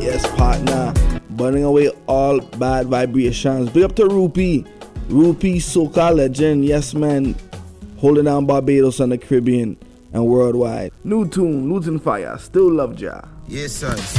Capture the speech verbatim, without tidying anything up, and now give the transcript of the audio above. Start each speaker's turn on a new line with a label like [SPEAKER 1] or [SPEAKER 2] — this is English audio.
[SPEAKER 1] Yes, partner. Burning away all bad vibrations. Big up to Rupee. Rupee, soca legend. Yes, man. Holding down Barbados and the Caribbean and worldwide. New tune, Luton Fire. Still love ya.
[SPEAKER 2] Yes, sir.